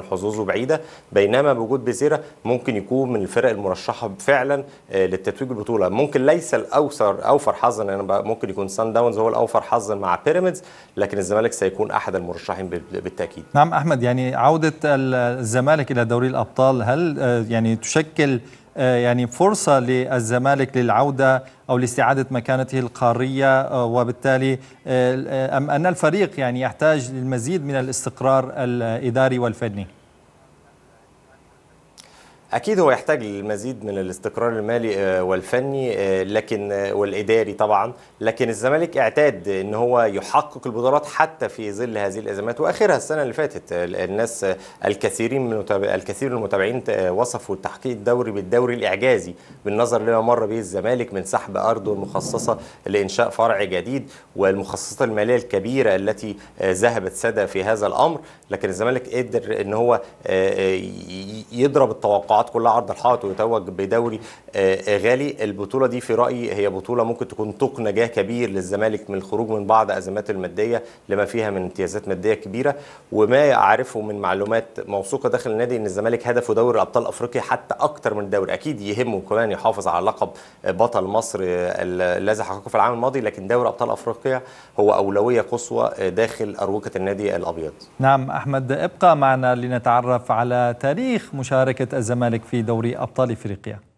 حظوظه بعيده، بينما بوجود بيزيرا ممكن يكون من الفرق المرشحه فعلا للتتويج البطوله. ممكن ليس اوفر حظا، يعني ممكن يكون سان داونز هو الاوفر حظا مع بيراميدز، لكن الزمالك سيكون احد المرشحين بالتاكيد. نعم أحمد، يعني عودة الزمالك إلى دوري الأبطال هل يعني تشكل يعني فرصة للزمالك للعودة أو لاستعادة مكانته القارية، وبالتالي أم أن الفريق يعني يحتاج للمزيد من الاستقرار الإداري والفني؟ أكيد هو يحتاج للمزيد من الاستقرار المالي والفني لكن والإداري طبعا، لكن الزمالك اعتاد أن هو يحقق البطولات حتى في ظل هذه الأزمات، وآخرها السنة اللي فاتت. الناس الكثير من المتابعين وصفوا تحقيق الدوري بالدوري الإعجازي بالنظر لما مر به الزمالك من سحب أرضه المخصصة لإنشاء فرع جديد والمخصصات المالية الكبيرة التي ذهبت سدى في هذا الأمر. لكن الزمالك قدر أن هو يضرب التوقعات كلها عرض الحائط ويتوج بدوري غالي. البطوله دي في رايي هي بطوله ممكن تكون طوق نجاه كبير للزمالك من الخروج من بعض ازمات الماديه لما فيها من امتيازات ماديه كبيره. وما اعرفه من معلومات موثوقه داخل النادي ان الزمالك هدفه دوري ابطال افريقيا حتى اكتر من الدوري. اكيد يهمه كمان يحافظ على لقب بطل مصر الذي حققه في العام الماضي، لكن دوري ابطال افريقيا هو اولويه قصوى داخل اروقه النادي الابيض. نعم أحمد، ابقى معنا لنتعرف على تاريخ مشاركة الزمالك في دوري أبطال إفريقيا.